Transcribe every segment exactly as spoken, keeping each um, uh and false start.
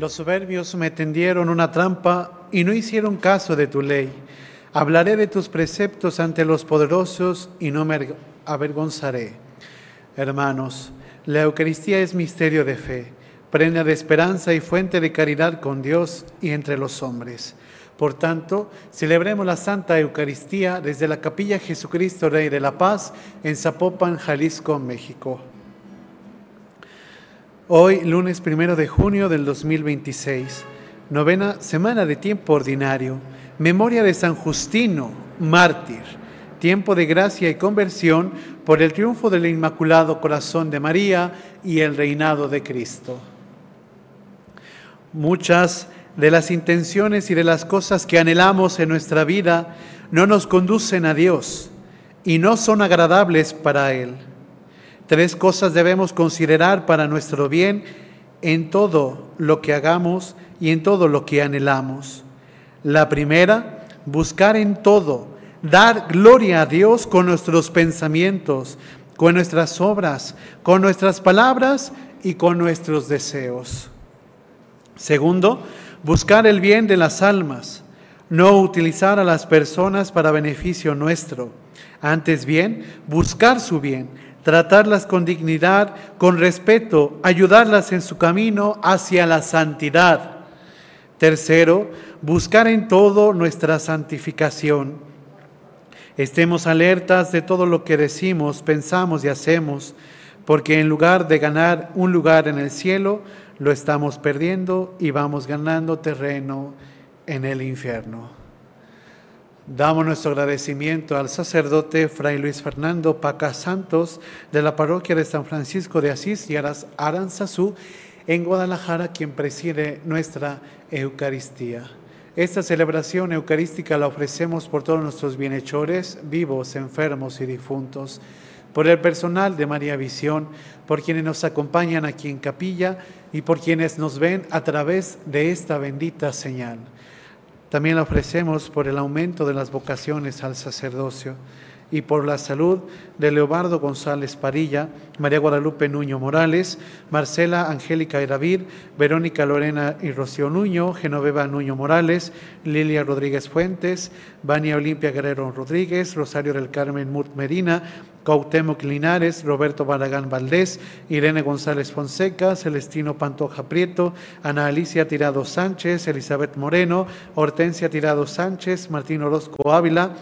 Los soberbios me tendieron una trampa y no hicieron caso de tu ley. Hablaré de tus preceptos ante los poderosos y no me avergonzaré. Hermanos, la Eucaristía es misterio de fe, prenda de esperanza y fuente de caridad con Dios y entre los hombres. Por tanto, celebremos la Santa Eucaristía desde la Capilla Jesucristo Rey de la Paz en Zapopan, Jalisco, México. Hoy, lunes primero de junio del dos mil veintiséis, novena semana de tiempo ordinario, memoria de San Justino, mártir, tiempo de gracia y conversión por el triunfo del Inmaculado Corazón de María y el reinado de Cristo. Muchas de las intenciones y de las cosas que anhelamos en nuestra vida no nos conducen a Dios y no son agradables para Él. Tres cosas debemos considerar para nuestro bien en todo lo que hagamos y en todo lo que anhelamos. La primera, buscar en todo, dar gloria a Dios con nuestros pensamientos, con nuestras obras, con nuestras palabras y con nuestros deseos. Segundo, buscar el bien de las almas, no utilizar a las personas para beneficio nuestro. Antes bien, buscar su bien, tratarlas con dignidad, con respeto, ayudarlas en su camino hacia la santidad. Tercero, buscar en todo nuestra santificación. Estemos alertas de todo lo que decimos, pensamos y hacemos, porque en lugar de ganar un lugar en el cielo, lo estamos perdiendo y vamos ganando terreno en el infierno. Damos nuestro agradecimiento al sacerdote Fray Luis Fernando Paca Santos de la parroquia de San Francisco de Asís y Aranzazú en Guadalajara, quien preside nuestra Eucaristía. Esta celebración eucarística la ofrecemos por todos nuestros bienhechores, vivos, enfermos y difuntos, por el personal de María Visión, por quienes nos acompañan aquí en capilla y por quienes nos ven a través de esta bendita señal. También la ofrecemos por el aumento de las vocaciones al sacerdocio y por la salud de Leobardo González Parilla, María Guadalupe Nuño Morales, Marcela Angélica Iravid, Verónica Lorena y Rocío Nuño, Genoveva Nuño Morales, Lilia Rodríguez Fuentes, Vania Olimpia Guerrero Rodríguez, Rosario del Carmen Mut Medina, Cuauhtémoc Linares, Roberto Barragán Valdés, Irene González Fonseca, Celestino Pantoja Prieto, Ana Alicia Tirado Sánchez, Elizabeth Moreno, Hortensia Tirado Sánchez, Martín Orozco Ávila,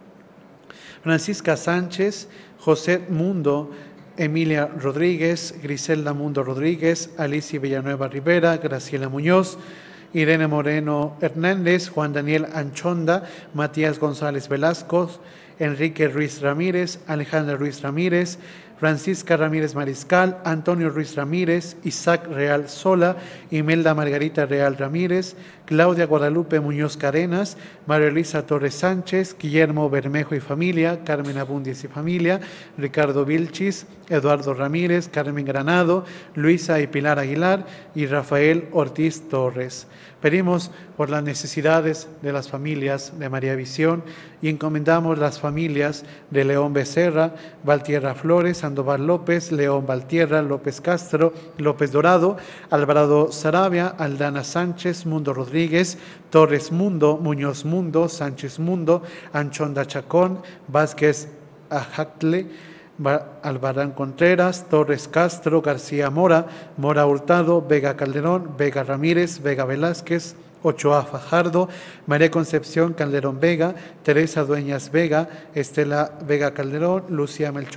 Francisca Sánchez, José Mundo, Emilia Rodríguez, Griselda Mundo Rodríguez, Alicia Villanueva Rivera, Graciela Muñoz, Irene Moreno Hernández, Juan Daniel Anchonda, Matías González Velasco, Enrique Ruiz Ramírez, Alejandra Ruiz Ramírez, Francisca Ramírez Mariscal, Antonio Ruiz Ramírez, Isaac Real Sola, Imelda Margarita Real Ramírez, Claudia Guadalupe Muñoz Cadenas, María Elisa Torres Sánchez, Guillermo Bermejo y familia, Carmen Abundies y familia, Ricardo Vilchis, Eduardo Ramírez, Carmen Granado, Luisa y Pilar Aguilar y Rafael Ortiz Torres. Pedimos por las necesidades de las familias de María Visión y encomendamos las familias de León Becerra, Valtierra Flores, Sandoval López, León Valtierra, López Castro, López Dorado, Alvarado Sarabia, Aldana Sánchez, Mundo Rodríguez, Torres Mundo, Muñoz Mundo, Sánchez Mundo, Anchonda Chacón, Vázquez Ajacle, Albarrán Contreras, Torres Castro, García Mora, Mora Hurtado, Vega Calderón, Vega Ramírez, Vega Velázquez, Ochoa Fajardo, María Concepción Calderón Vega, Teresa Dueñas Vega, Estela Vega Calderón, Lucía Melchor